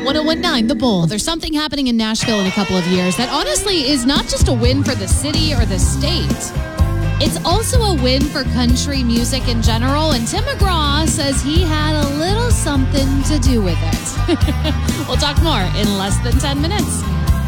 1019 The Bull. There's something happening in Nashville in a couple of years that honestly is not just a win for the city or the state. It's also a win for country music in general, and Tim McGraw says he had a little something to do with it. We'll talk more in less than 10 minutes.